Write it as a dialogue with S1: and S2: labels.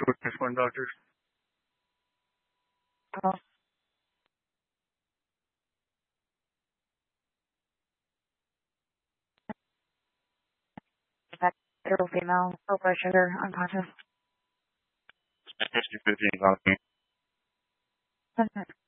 S1: Respond doctors.
S2: Oh. That little female, low blood sugar, unconscious.
S1: 50-50,